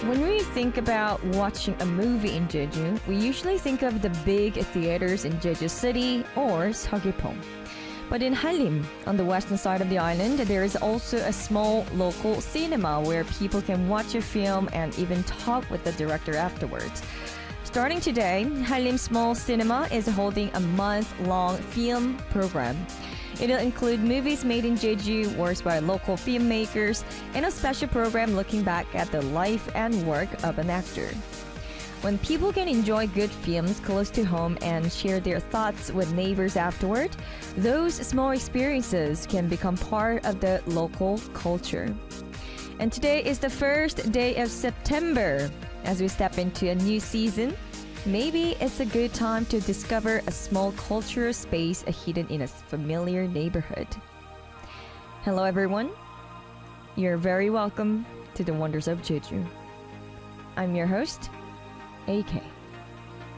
When we think about watching a movie in Jeju, we usually think of the big theaters in Jeju City or Seogwipo. But in Halim, on the western side of the island, there is also a small local cinema where people can watch a film and even talk with the director afterwards. Starting today, Halim Small Cinema is holding a month-long film program. It'll include movies made in Jeju, works by local filmmakers, and a special program looking back at the life and work of an actor. When people can enjoy good films close to home and share their thoughts with neighbors afterward, those small experiences can become part of the local culture. And today is the first day of September. As we step into a new season, maybe it's a good time to discover a small cultural space hidden in a familiar neighborhood. Hello everyone. You're very welcome to the Wonders of Jeju. I'm your host, AK.